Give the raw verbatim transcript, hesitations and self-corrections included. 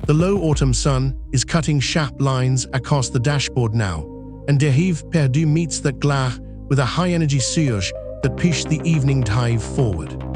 The low autumn sun is cutting sharp lines across the dashboard now, and De Rêve Perdu meets that glare with a high-energy surge that pushed the evening dive forward.